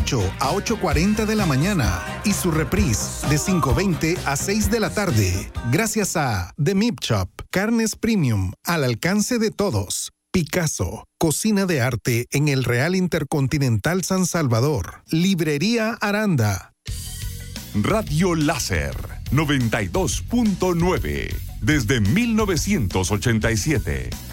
8 a 8:40 de la mañana y su reprise de 5:20 a 6 de la tarde. Gracias a The Meat Shop, carnes premium al alcance de todos. Picasso, cocina de arte en el Real Intercontinental San Salvador. Librería Aranda. Radio Láser 92.9 desde 1987.